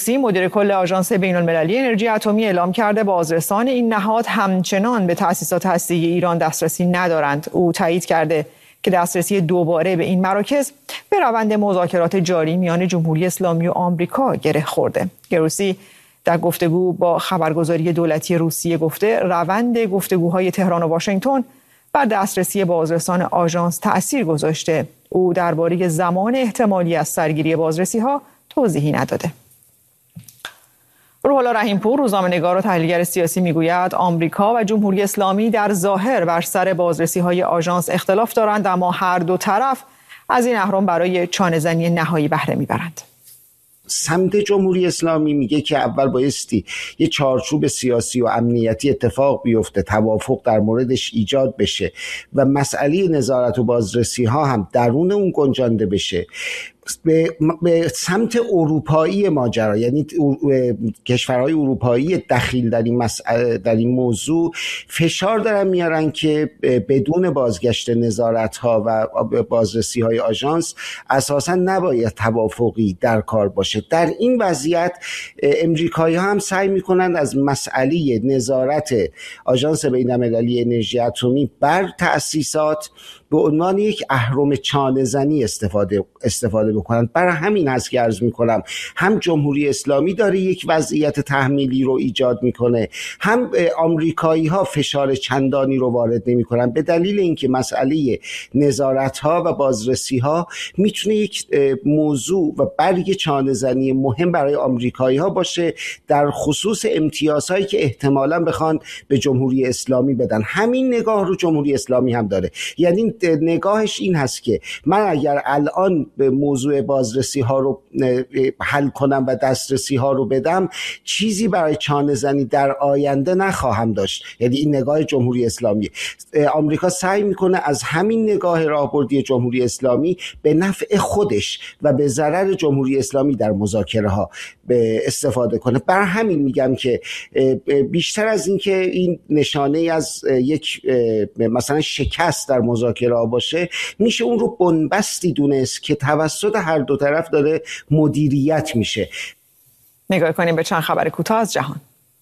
گروسی مدیر کل آژانس بین‌المللی انرژی اتمی اعلام کرده بازرسان این نهاد همچنان به تأسیسات هسته‌ای ایران دسترسی ندارند. او تایید کرده که دسترسی دوباره به این مراکز به روند مذاکرات جاری میان جمهوری اسلامی و آمریکا گره خورده. گروسی در گفتگو با خبرگزاری دولتی روسیه گفته روند گفتگوهای تهران و واشنگتن بر دسترسی بازرسان آژانس تأثیر گذاشته. او درباره زمان احتمالی از سرگیری بازرسی‌ها توضیحی نداده. روح الله رحیم‌پور روزنامه‌نگار و تحلیلگر سیاسی میگوید آمریکا و جمهوری اسلامی در ظاهر بر سر بازرسی‌های آژانس اختلاف دارند، اما هر دو طرف از این اهرم برای چانه‌زنی نهایی بهره میبرند. سمت جمهوری اسلامی میگه که اول بایستی یه چارچوب سیاسی و امنیتی اتفاق بیفته، توافق در موردش ایجاد بشه و مسئله نظارت و بازرسی ها هم درون اون گنجانده بشه. به سمت اروپایی ماجرا، یعنی کشورهای اروپایی دخیل در این موضوع فشار دارن میارن که بدون بازگشت نظارت ها و بازرسی های آژانس اساسا نباید توافقی در کار باشه. در این وضعیت امریکایی ها هم سعی میکنن از مسئله نظارت آژانس بین‌المللی انرژی اتمی بر تأسیسات به عنوان یک اهرم چانه‌زنی استفاده بکنن. برای همین هست که عرض میکنم هم جمهوری اسلامی داره یک وضعیت تحمیلی رو ایجاد میکنه، هم آمریکایی ها فشار چندانی رو وارد نمیکنن، به دلیل اینکه مسئله نظارت ها و بازرسی ها میتونه یک موضوع و برگ چانه‌زنی مهم برای آمریکایی ها باشه در خصوص امتیازهایی که احتمالاً بخوان به جمهوری اسلامی بدن. همین نگاه رو جمهوری اسلامی هم داره، یعنی نگاهش این هست که من اگر الان به موضوع بازرسی ها رو حل کنم و دسترسی ها رو بدم، چیزی برای چانه‌زنی در آینده نخواهم داشت. یعنی این نگاه جمهوری اسلامی. آمریکا سعی میکنه از همین نگاه راهبردی جمهوری اسلامی به نفع خودش و به ضرر جمهوری اسلامی در مذاکره ها استفاده کنه. بر همین میگم که بیشتر از این که این نشانه از یک مثلا شکست در مذاکره ها باشه، میشه اون رو بنبستی دونست که توسط هر دو طرف داره مدیریت میشه. نگاه کنیم به چند خبر کوتاه از جهان.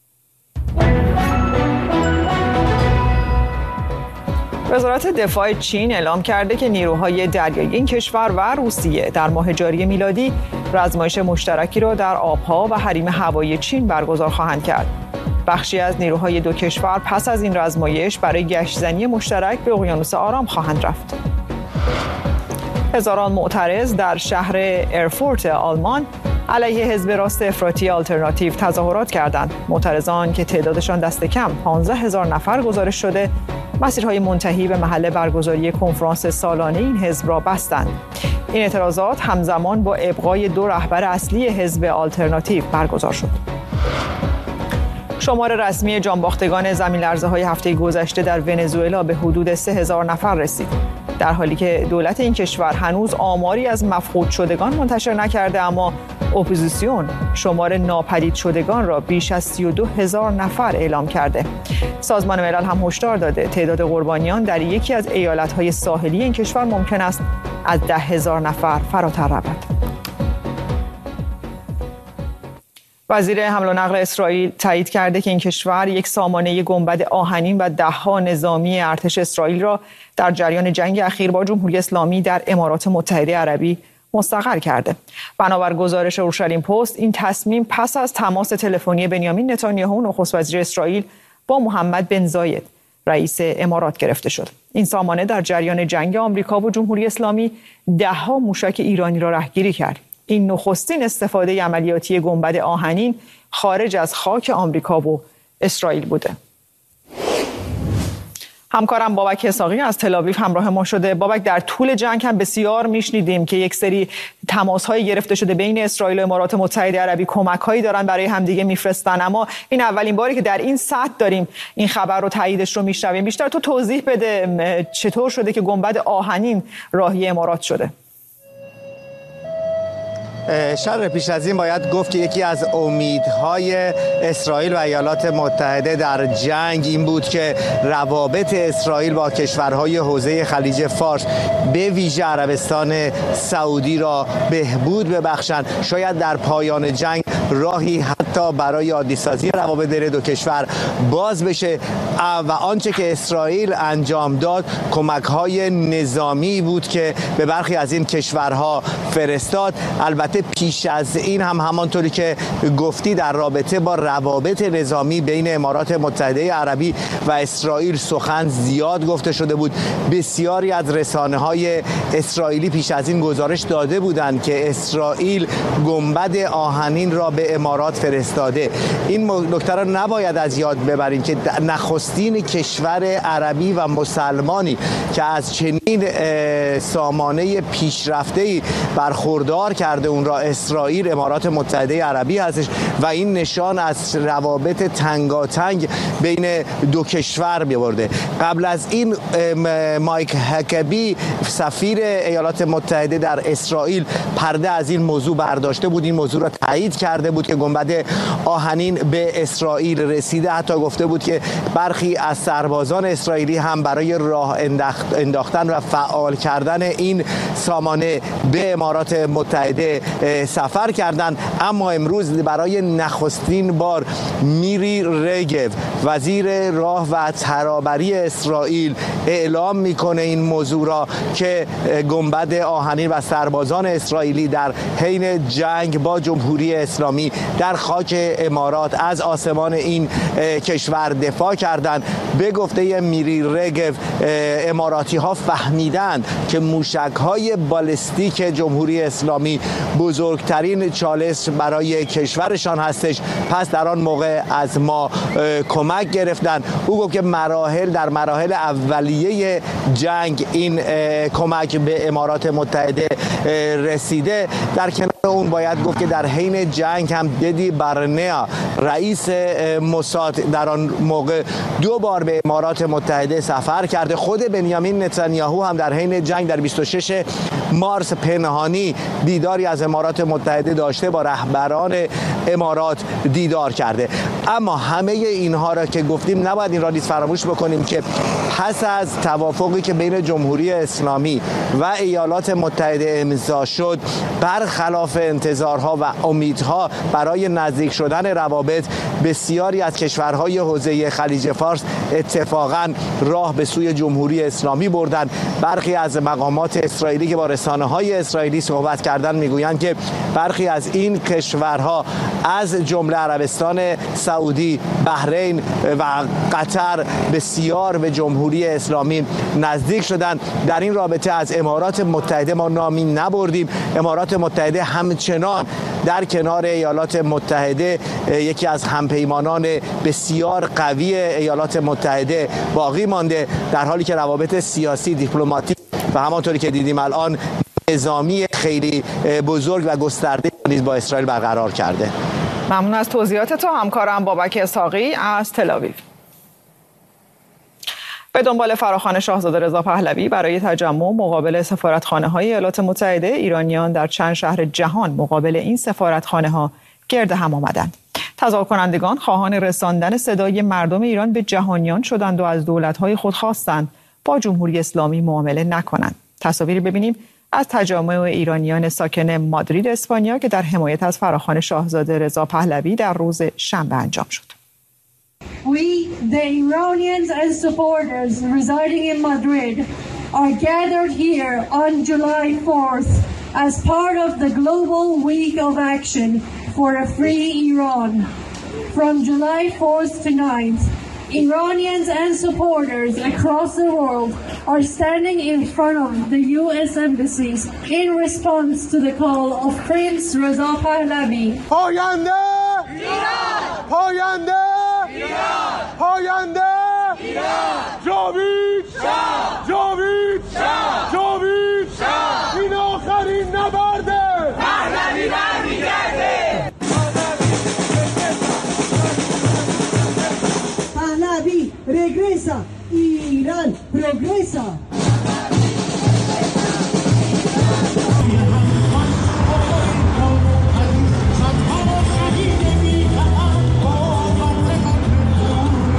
وزارت دفاع چین اعلام کرده که نیروهای دریایی این کشور و روسیه در ماه جاری میلادی رزمایش مشترکی را در آبها و حریم هوایی چین برگزار خواهند کرد. بخشی از نیروهای دو کشور پس از این رزمایش برای گشت‌زنی مشترک به اقیانوس آرام خواهند رفت. هزاران معترض در شهر ارفورت آلمان علیه حزب راست افراطی آلترناتیو تظاهرات کردند. معترضان که تعدادشان دست کم 15,000 نفر گزارش شده، مسیرهای منتهی به محل برگزاری کنفرانس سالانه این حزب را بستند. این اعتراضات همزمان با ابقای دو رهبر اصلی حزب آلترناتیو برگزار شد. شمار رسمی جانباختگان زمین‌لرزه‌های هفته گذشته در ونزوئلا به حدود 3,000 نفر رسید، در حالی که دولت این کشور هنوز آماری از مفقود شدگان منتشر نکرده، اما اپوزیسیون شمار ناپدید شدگان را بیش از 32,000 نفر اعلام کرده. سازمان ملل هم هشدار داده تعداد قربانیان در یکی از ایالت‌های ساحلی این کشور ممکن است از 10,000 نفر فراتر رود. وزیر حمل و نقل اسرائیل تایید کرده که این کشور یک سامانه گنبد آهنین و ده‌ها نظامی ارتش اسرائیل را در جریان جنگ اخیر با جمهوری اسلامی در امارات متحده عربی مستقر کرده. بنابر گزارش اورشلیم پست، این تصمیم پس از تماس تلفنی بنیامین نتانیاهو نخست وزیر اسرائیل با محمد بن زاید رئیس امارات گرفته شد. این سامانه در جریان جنگ آمریکا و جمهوری اسلامی ده‌ها موشک ایرانی را رهگیری کرد. این نخستین استفاده عملیاتی گنبد آهنین خارج از خاک آمریکا و اسرائیل بوده. همکارم بابک اسحاقی از تل‌آویو همراه ما شده. بابک، در طول جنگ هم بسیار میشنیدیم که یک سری تماس‌های گرفته شده بین اسرائیل و امارات متحده عربی، کمک‌هایی دارن برای همدیگه میفرستن، اما این اولین باری که در این سطح داریم این خبر رو تاییدش رو میشنویم. بیشتر تو توضیح بده چطور شده که گنبد آهنین راهی امارات شده؟ شرح پیش از این باید گفت که یکی از امیدهای اسرائیل و ایالات متحده در جنگ این بود که روابط اسرائیل با کشورهای حوزه خلیج فارس به ویژه عربستان سعودی را بهبود ببخشند. شاید در پایان جنگ راهی حتی برای عادی‌سازی روابط بین دو کشور باز بشه و آنچه که اسرائیل انجام داد کمک‌های نظامی بود که به برخی از این کشورها فرستاد. البته پیش از این هم همانطوری که گفتی در رابطه با روابط نظامی بین امارات متحده عربی و اسرائیل سخن زیاد گفته شده بود. بسیاری از رسانه‌های اسرائیلی پیش از این گزارش داده بودند که اسرائیل گنبد آهنین را به امارات فرستاده. این نکته را نباید از یاد ببریم که نخستین کشور عربی و مسلمانی که از چنین سامانه پیشرفته‌ای برخوردار کرده اون را اسرائیل امارات متحده عربی هستش و این نشان از روابط تنگاتنگ بین دو کشور می‌برده. قبل از این مایک هکبی سفیر ایالات متحده در اسرائیل پرده از این موضوع برداشته بود، این موضوع را تایید کرده بود که گنبد آهنین به اسرائیل رسیده. حتی گفته بود که برخی از سربازان اسرائیلی هم برای راه انداختن و فعال کردن این سامانه به امارات متحده سفر کردند. اما امروز برای نخستین بار میری رگو وزیر راه و ترابری اسرائیل اعلام میکنه این موضوع را که گنبد آهنین و سربازان اسرائیلی در حین جنگ با جمهوری اسلامی در خاک امارات از آسمان این کشور دفاع کردند. به گفته میری رگو اماراتی ها فهمیدند که موشک های بالستیک جمهوری اسلامی بزرگترین چالش برای کشورشان هستش، پس در آن موقع از ما کمک گرفتن. او گفت که در مراحل اولیه جنگ این کمک به امارات متحده رسیده. در کنار اون باید گفت که در حین جنگ هم ددی بارنیا رئیس موساد در آن موقع 2 بار به امارات متحده سفر کرده. خود بنیامین نتانیاهو هم در حین جنگ در 26 مارس پنهانی دیداری از امارات متحده داشته، با رهبران امارات دیدار کرده. اما همه اینها را که گفتیم نباید این را نیز فراموش بکنیم که پس از توافقی که بین جمهوری اسلامی و ایالات متحده امضا شد، برخلاف انتظارها و امیدها برای نزدیک شدن روابط، بسیاری از کشورهای حوزه خلیج فارس اتفاقا راه به سوی جمهوری اسلامی بردند. برخی از مقامات اسرائیلی که با رسانه‌های اسرائیلی صحبت کردند میگویند که برخی از این کشورها از جمله عربستان سعودی، بحرین و قطر بسیار به جمهوری اسلامی نزدیک شدند. در این رابطه از امارات متحده ما نامی نبردیم. امارات متحده همچنان در کنار ایالات متحده یکی از همپیمانان بسیار قوی ایالات متحده باقی مانده، در حالی که روابط سیاسی، دیپلماتیک و همانطوری که دیدیم الان نظامی خیلی بزرگ و گسترده نیز با اسرائیل برقرار کرده. ممنون از توضیحات تو همکارم بابک اسحاقی از تل‌آویو. به دنبال فراخوان شاهزاده رضا پهلوی برای تجمع مقابل سفارتخانه‌های ایالات متحده، ایرانیان در چند شهر جهان مقابل این سفارتخانه‌ها گرد هم آمدند. تظاهر کنندگان خواهان رساندن صدای مردم ایران به جهانیان شدند و از دولت‌های خود خواستند با جمهوری اسلامی معامله نکنند. تصاویری ببینیم از تجمع ایرانیان ساکن مادرید اسپانیا که در حمایت از فراخوان شاهزاده رضا پهلوی در روز شنبه انجام شد. We, the Iranians and supporters residing in Madrid, are gathered here on July 4th as part of the Global Week of Action for a Free Iran. From July 4th to 9th, Iranians and supporters across the world are standing in front of the U.S. embassies in response to the call of Prince Reza Pahlavi. پاینده ایران! پاینده ایران! پاینده ایران! جاوید شاه! جاوید شاه! جاوید شاه! این آخرین نبرده! پهلوی برمیگرده! Pahlavi regresa, Irán progresa.